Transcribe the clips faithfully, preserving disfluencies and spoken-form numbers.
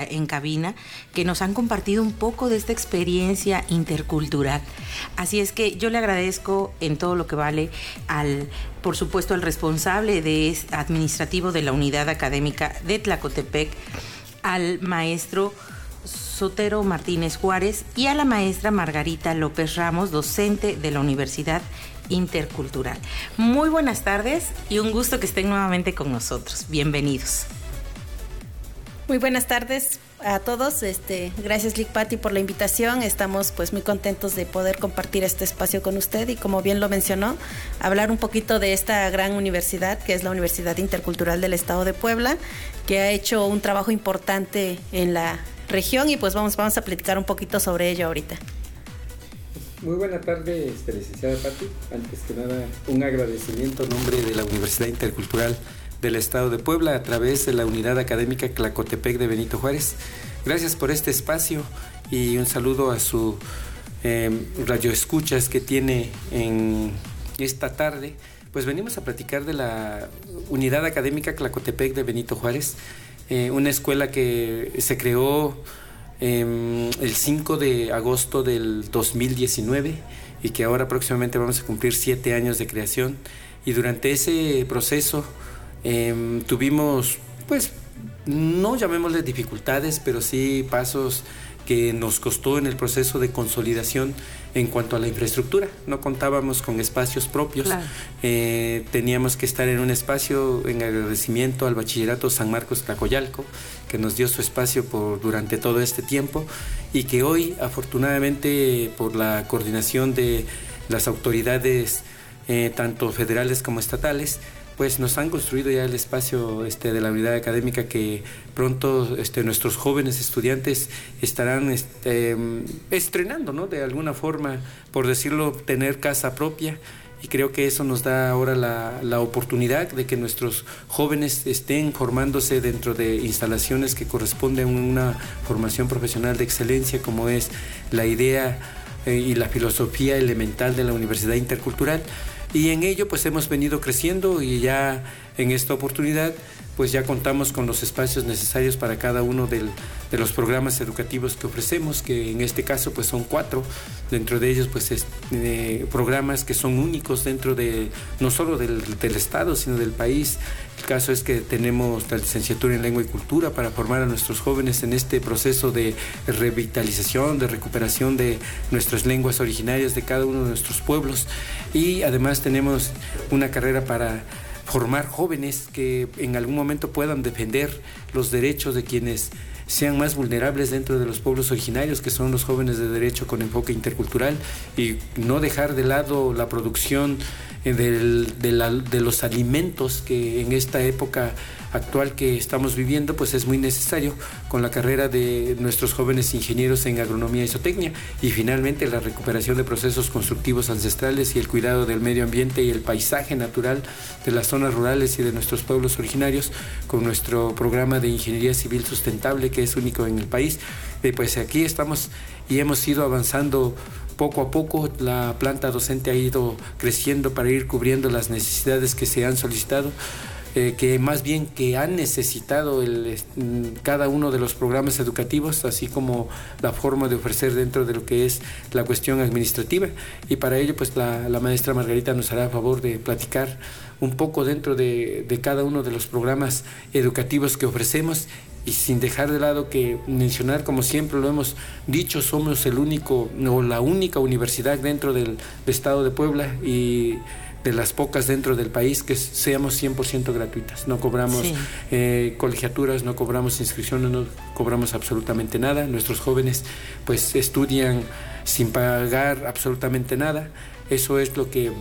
en cabina, que nos han compartido un poco de esta experiencia intercultural. Así es que yo le agradezco en todo lo que vale al, por supuesto, al responsable de administrativo de la unidad académica de Tlacotepec, al maestro Sotero Martínez Juárez y a la maestra Margarita López Ramos, docente de la Universidad Intercultural. Muy buenas tardes y un gusto que estén nuevamente con nosotros. Bienvenidos. Muy buenas tardes a todos. Este, gracias Lic Patti por la invitación. Estamos pues muy contentos de poder compartir este espacio con usted y, como bien lo mencionó, hablar un poquito de esta gran universidad que es la Universidad Intercultural del Estado de Puebla, que ha hecho un trabajo importante en la región y pues vamos, vamos a platicar un poquito sobre ello ahorita. Muy buena tarde, este, licenciada Patti. Antes que nada, un agradecimiento en nombre de la Universidad Intercultural del Estado de Puebla a través de la Unidad Académica Tlacotepec de Benito Juárez. Gracias por este espacio y un saludo a su eh, radioescuchas que tiene en esta tarde. Pues venimos a platicar de la Unidad Académica Tlacotepec de Benito Juárez, eh, una escuela que se creó eh, el cinco de agosto del dos mil diecinueve y que ahora próximamente vamos a cumplir siete años de creación. Y durante ese proceso eh, tuvimos, pues, no llamémosle dificultades, pero sí pasos que nos costó en el proceso de consolidación en cuanto a la infraestructura. No contábamos con espacios propios. Claro. Eh, teníamos que estar en un espacio en agradecimiento al Bachillerato San Marcos Tlacoyalco, que nos dio su espacio por, durante todo este tiempo, y que hoy, afortunadamente, por la coordinación de las autoridades, eh, tanto federales como estatales, pues nos han construido ya el espacio este, de la unidad académica, que pronto este, nuestros jóvenes estudiantes estarán este, estrenando, ¿no? De alguna forma, por decirlo, tener casa propia. Y creo que eso nos da ahora la, la oportunidad de que nuestros jóvenes estén formándose dentro de instalaciones que corresponden a una formación profesional de excelencia, como es la idea eh, y la filosofía elemental de la Universidad Intercultural. Y en ello pues hemos venido creciendo, y ya en esta oportunidad pues ya contamos con los espacios necesarios para cada uno del, de los programas educativos que ofrecemos, que en este caso pues son cuatro. Dentro de ellos pues es, eh, programas que son únicos dentro de, no solo del, del estado, sino del país. El caso es que tenemos la licenciatura en Lengua y Cultura para formar a nuestros jóvenes en este proceso de revitalización, de recuperación de nuestras lenguas originarias de cada uno de nuestros pueblos. Y además tenemos una carrera para formar jóvenes que en algún momento puedan defender los derechos de quienes sean más vulnerables dentro de los pueblos originarios, que son los jóvenes de derecho con enfoque intercultural, y no dejar de lado la producción del, de, la, de los alimentos, que en esta época actual que estamos viviendo pues es muy necesario, con la carrera de nuestros jóvenes ingenieros en agronomía y zootecnia. Y finalmente la recuperación de procesos constructivos ancestrales y el cuidado del medio ambiente y el paisaje natural de las zonas rurales y de nuestros pueblos originarios, con nuestro programa de ingeniería civil sustentable, que es único en el país. Eh, pues aquí estamos y hemos ido avanzando poco a poco. La planta docente ha ido creciendo para ir cubriendo las necesidades que se han solicitado, eh, que más bien que han necesitado el, cada uno de los programas educativos, así como la forma de ofrecer dentro de lo que es la cuestión administrativa. Y para ello pues la, la maestra Margarita nos hará favor de platicar un poco dentro de, de cada uno de los programas educativos que ofrecemos. Y sin dejar de lado que mencionar, como siempre lo hemos dicho, somos el único o la única universidad dentro del, del estado de Puebla, y de las pocas dentro del país que seamos cien por ciento gratuitas. No cobramos sí. eh, colegiaturas, no cobramos inscripciones, no cobramos absolutamente nada. Nuestros jóvenes pues estudian sin pagar absolutamente nada. Eso es lo que,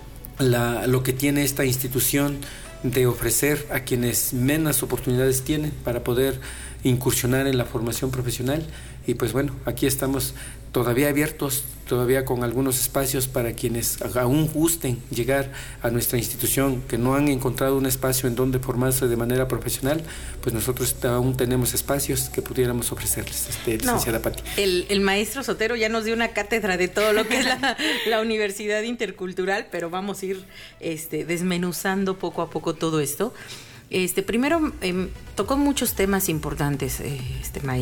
la, lo que tiene esta institución, de ofrecer a quienes menos oportunidades tienen para poder incursionar en la formación profesional. Y pues bueno, aquí estamos todavía abiertos, todavía con algunos espacios para quienes aún gusten llegar a nuestra institución, que no han encontrado un espacio en donde formarse de manera profesional. Pues nosotros aún tenemos espacios que pudiéramos ofrecerles, este, licenciada no, Patti. El, el maestro Sotero ya nos dio una cátedra de todo lo que es la, la Universidad Intercultural, pero vamos a ir este, desmenuzando poco a poco todo esto. Este, primero, eh, tocó muchos temas importantes, eh, este maestro.